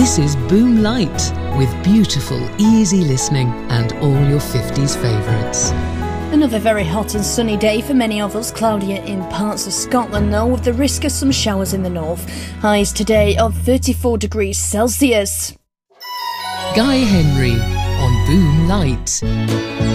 This is Boom Light, with beautiful, easy listening and all your 50s favourites. Another very hot and sunny day for many of us. Cloudier in parts of Scotland though, with the risk of some showers in the north. Highs today of 34 degrees Celsius. Guy Henry on Boom Light.